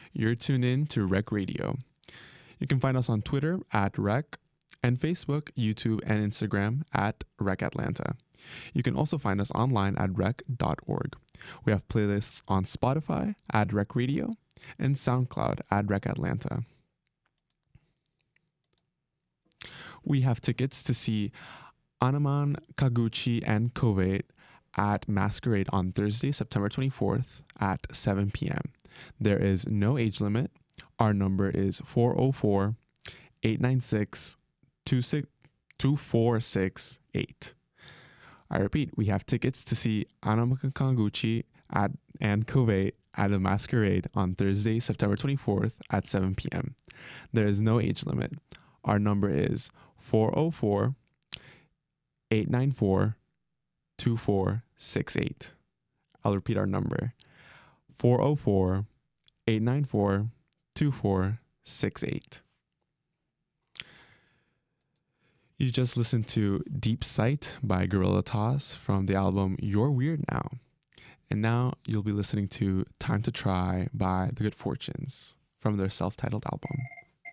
You're tuned in to Rec Radio. You can find us on Twitter at Rec and Facebook, YouTube, and Instagram at Rec Atlanta. You can also find us online at rec.org. We have playlists on Spotify at Rec Radio and SoundCloud at Rec Atlanta. We have tickets to see Anaman, Kaguchi, and Kovet at Masquerade on Thursday, September 24th at 7 p.m. There is no age limit. Our number is 404 896 2468. I repeat, we have tickets to see Anaman, Kaguchi, and Kovet at the Masquerade on Thursday, September 24th at 7 p.m. There is no age limit. Our number is 404 894 2468. I'll repeat our number 404 894 2468. You just listened to Deep Sight by Gorilla Toss from the album You're Weird Now. And now you'll be listening to Time to Try by The Good Fortunes from their self-titled album.